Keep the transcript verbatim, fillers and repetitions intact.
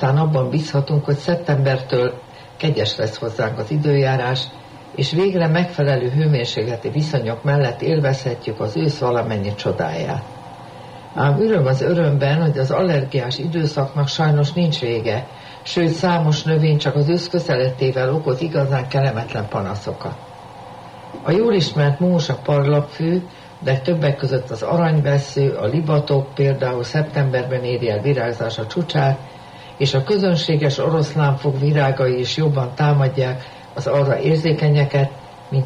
Ezután abban bízhatunk, hogy szeptembertől kegyes lesz hozzánk az időjárás, és végre megfelelő hőmérsékleti viszonyok mellett élvezhetjük az ősz valamennyi csodáját. Ám öröm az örömben, hogy az allergiás időszaknak sajnos nincs vége, sőt számos növény csak az ősz közelettével okoz igazán kellemetlen panaszokat. A jól ismert mús, a parlagfű, de többek között az aranyvessző, a libatok például szeptemberben éri el virágzása csúcsát, és a közönséges oroszlánfog virágai is jobban támadják az arra érzékenyeket,